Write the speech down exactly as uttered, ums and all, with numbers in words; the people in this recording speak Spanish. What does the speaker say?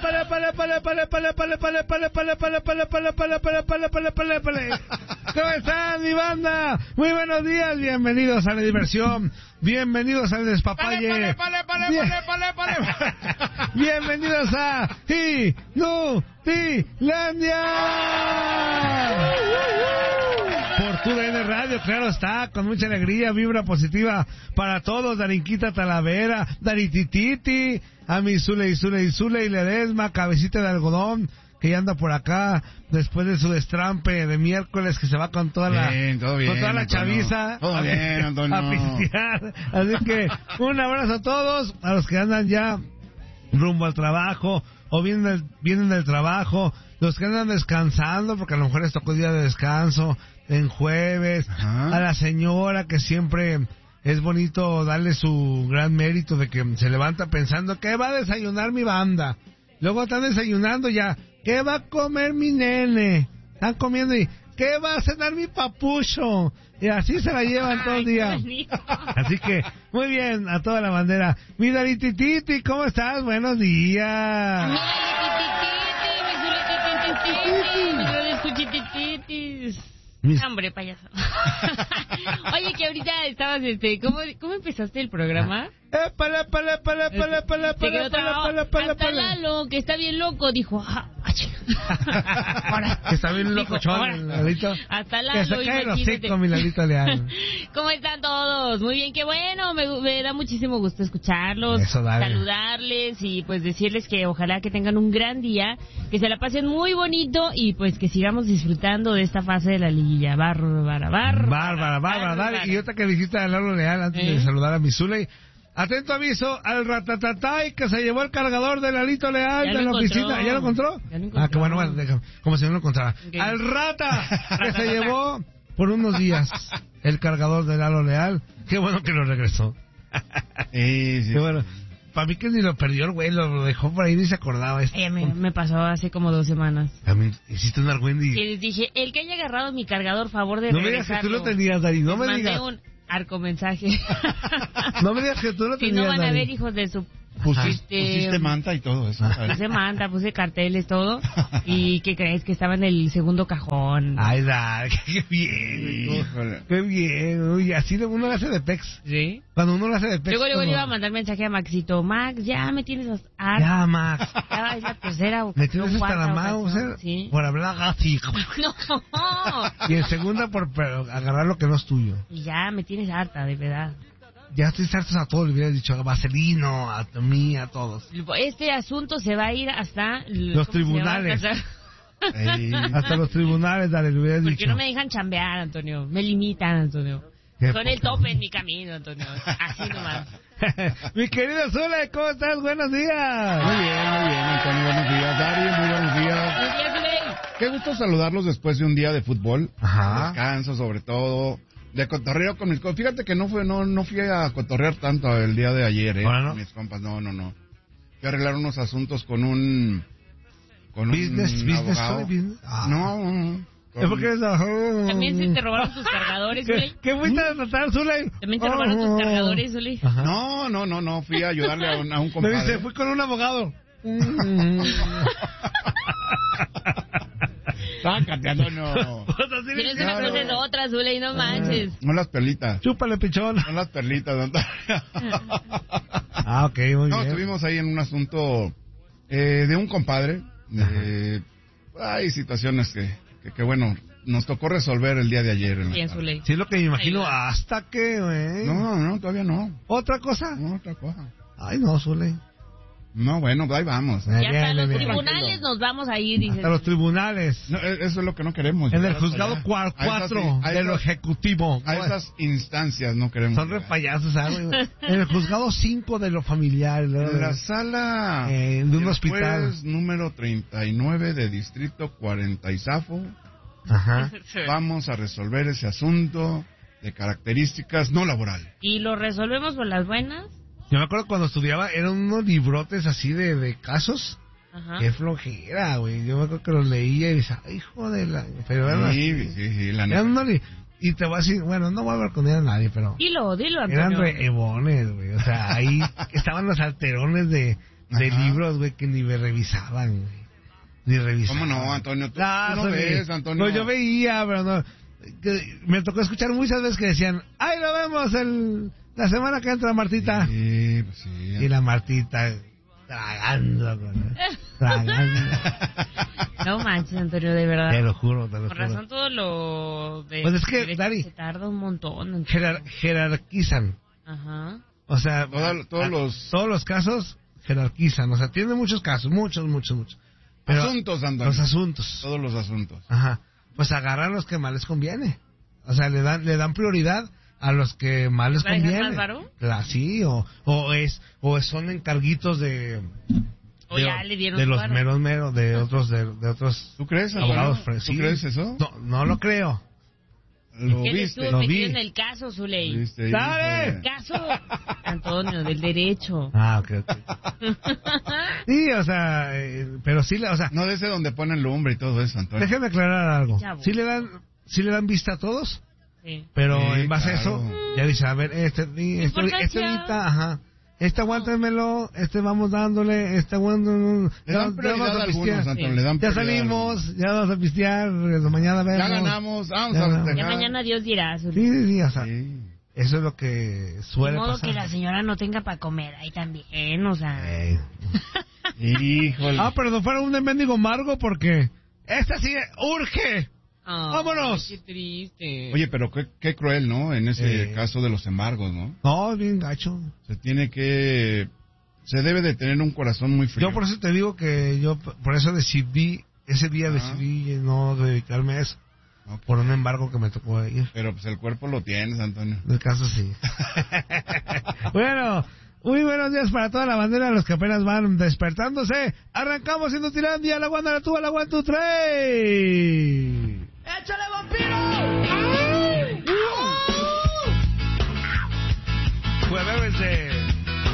épale, épale, épale, épale, épale, épale, épale, épale, épale, épale, épale, épale, épale, épale, épale, épale, épale, épale. ¿Cómo están, mi banda? Muy buenos días, bienvenidos a la diversión, bienvenidos al despapalle. Pale, pale, pale, pale, pale, pale, pale. Bienvenidos a Inutilandia. Por tu D N Radio, claro está, con mucha alegría, vibra positiva para todos, Darinquita Talavera, Daritititi, a mi Zule y Zule y Zule y Ledesma, cabecita de algodón, que ya anda por acá, después de su destrampe de miércoles, que se va con toda la, bien, todo bien, con toda la Antonio. chaviza, Todo a, bien, Antonio. a pistear. Así que, un abrazo a todos, a los que andan ya rumbo al trabajo, o vienen del, vienen del trabajo, los que andan descansando, porque a lo mejor les tocó día de descanso, en jueves, Ajá. a la señora que siempre es bonito darle su gran mérito de que se levanta pensando que va a desayunar mi banda, luego están desayunando ya, ¿qué va a comer mi nene? Están comiendo y ¿qué va a cenar mi papucho? Y así se la llevan todo el día. Así que, muy bien, a toda la bandera. Mi Daritititi, ¿cómo estás? Buenos días. Mis... Hombre, payaso. Oye, que ahorita estabas, este, ¿cómo, cómo empezaste el programa? Épale, épale, épale, épale, épale, épale, épale, épale, épale, hasta Lalo, que está bien loco, dijo, ah, ahora, que está bien locochón, Lalito. Hasta Lalo, que se cae los cinco, mi Lalito Leal. ¿Cómo están todos? Muy bien, qué bueno, me, me da muchísimo gusto escucharlos, Eso, saludarles y pues decirles que ojalá que tengan un gran día, que se la pasen muy bonito y pues que sigamos disfrutando de esta fase de la liguilla. Bárbara, bárbara, bárbara, bárbara, dale. Y otra que dijiste a Lalo Leal antes ¿Eh? de saludar a mi Zule. Atento aviso al ratatatay que se llevó el cargador de Lalito Leal ya de la encontró. oficina. ¿Ya lo encontró? Ya lo encontró. Ah, qué bueno, bueno, déjame, como si no lo encontrara. Okay. Al rata que se llevó por unos días el cargador de Lalo Leal. Qué bueno que lo regresó. Sí, sí. Qué bueno. Para mí que ni lo perdió el güey, lo dejó por ahí ni se acordaba. Este. Me, me pasó hace como dos semanas. A mí hiciste un argüendi. Y les dije, el que haya agarrado mi cargador, favor de no regresarlo. No me digas que tú lo tenías, Dari, no les me digas. un arco mensaje. No me digas que tú lo tenías, Si no van Dari. a ver, hijos de su... Pusiste, este, pusiste manta y todo eso. Puse manta, puse carteles, todo. ¿Y qué crees? Que estaba en el segundo cajón. Ay, Dar, qué bien. Híjole. Qué bien. Uy, así uno lo hace de pex. ¿Sí? Cuando uno lo hace de pex. Luego, luego como... le iba a mandar mensaje a Maxito. Max, ya me tienes hasta... Ya, Max. Ya es la tercera o ¿me tienes hasta la mouse? ¿Sí? Por hablar así. No. Y en segunda por agarrar lo que no es tuyo. Y ya me tienes harta, de verdad. Ya estoy hartos a todos, le hubiera dicho a Vaselino, a mí, a todos. Este asunto se va a ir hasta... Los tribunales. Ey. Hasta los tribunales, dale, le hubiera dicho. Porque no me dejan chambear, Antonio. Me limitan, Antonio. Son el tope en mi camino, Antonio. Así nomás. Mi querido Zule, ¿cómo estás? Buenos días. Muy bien, muy bien, Antonio. Buenos días, Dari. Muy buenos días. Buenos días, Zule. Qué gusto saludarlos después de un día de fútbol. Ajá. Descanso, sobre todo. De cotorreo con mis compas. Fíjate que no fue, no, no fui a cotorrear tanto el día de ayer, eh. ¿Ahora no? Con mis compas, no, no, no. Fui a arreglar unos asuntos con un, con business, un business, abogado. business. Ah. No, no, no. Es porque es la... También se te robaron tus cargadores, Zule. ¿Qué fuiste a tratar, Zule? También te robaron tus cargadores, Zule. No, no, no, no. Fui a ayudarle a un, a un Me compadre. dice, fui con un abogado. Sácate, Antonio. Tienes una cosa de otra, Zule, y no manches. No las perlitas. Chúpale, pichón. No las perlitas, Antonio. Ah, ok, muy No, bien. estuvimos ahí en un asunto eh, de un compadre. Eh, hay situaciones que, que, que, bueno, nos tocó resolver el día de ayer. En Bien, la Zule. Sí, es lo que me imagino. ¿Hasta qué, güey? No, no, todavía no. ¿Otra cosa? No, otra cosa. Ay, no, Zule. No, bueno, ahí vamos. Y hasta los tribunales nos vamos a ir, dice. Hasta los tribunales. No, eso es lo que no queremos. En el juzgado cuatro de lo ejecutivo. A esas instancias no queremos. Son re payasos, ¿sabes? En el juzgado cinco de lo familiar. ¿no? En la sala eh, de un hospital. Número treinta y nueve de Distrito cuarenta y Zafo. Ajá. Vamos a resolver ese asunto de características no laborales. ¿Y lo resolvemos por las buenas? Yo me acuerdo cuando estudiaba, eran unos librotes así de, de casos. Ajá. Qué flojera, güey. Yo me acuerdo que los leía y decía, ay, hijo de la... Pero eran Sí, así, sí, sí, la eran neta. unos li- y te voy a decir, bueno, no voy a hablar con ella a nadie, pero... Dilo, dilo, Antonio. Eran re ebones, güey. O sea, ahí estaban los alterones de, de Ajá. libros, güey, que ni me revisaban, güey. Ni revisaban. ¿Cómo no, Antonio? ¿Tú, Ah, tú no soy- ves, Antonio? No, yo veía, pero no. Que me tocó escuchar muchas veces que decían, ¡ay, lo vemos el, la semana que entra, Martita! Sí, pues sí. Y la Martita tragando, güey, tragando. No manches, Antonio, de verdad. Te lo juro, te lo Por juro. razón todo lo de... Pues es que, de- Dari, se tarda un montón. Antonio. Jerar- jerarquizan. Ajá. O sea, Todo- todos a- los- todos los casos jerarquizan. O sea, tiene muchos casos, muchos, muchos, muchos. Pero Asuntos, Antonio. los asuntos. Todos los asuntos. Ajá. Pues agarran los que más les conviene. O sea, le dan le dan prioridad a los que más les ¿Va a dejar conviene. más varo? La, sí, o, o es o son encarguitos de O de, ya le dieron de su los varo. meros meros de otros de, de otros ¿Tú crees, Antonio? abogados. ¿Tú fre- sí. crees eso? No, no lo creo. Lo ¿Qué le viste. estuvo Lo metido vi. en el caso, Lo Zuley? viste, ¡Sabe! híjole. Caso, Antonio, del derecho. Ah, ok, ok. Sí, o sea, eh, pero sí, le- o sea, No de ese donde ponen lumbre y todo eso, Antonio. déjeme aclarar algo. Chavo. Sí le dan sí le dan vista a todos. Sí. Pero Sí, en base claro. a eso, ya dice, a ver, este, este, este Importancia. ahorita, ajá, este aguántenmelo, este vamos dándole, este aguántenlo. Le dan prioridad a algunos, Antonio, le dan Ya prioridad a salimos, ya vamos a pistear, eh, mañana vemos. Ya ganamos, vamos Ya a ganamos. Ya festejar. mañana Dios dirá, Zuley. Sí, sí, sí, o sea, Sí. eso es lo que De suele modo pasar. que la señora no tenga para comer ahí también, o sea... Eh. Híjole. Ah, pero no fuera un mendigo amargo porque esta sí urge. Ay, ¡Vámonos! Qué triste. Oye, pero qué, qué cruel, ¿no? En ese Eh. caso de los embargos, ¿no? No, bien gacho. Se tiene que... Se debe de tener un corazón muy frío. Yo por eso te digo que yo por eso decidí, ese día Ah. decidí no dedicarme a eso. Ok. Por un embargo que me tocó ir. Pero pues el cuerpo lo tienes, Antonio. En el caso sí. Bueno, muy buenos días para toda la bandera, los que apenas van despertándose. Arrancamos siendo Tirandia, la guanda, la tuba, la one, two, three. ¡Échale, vampiro! Jueves de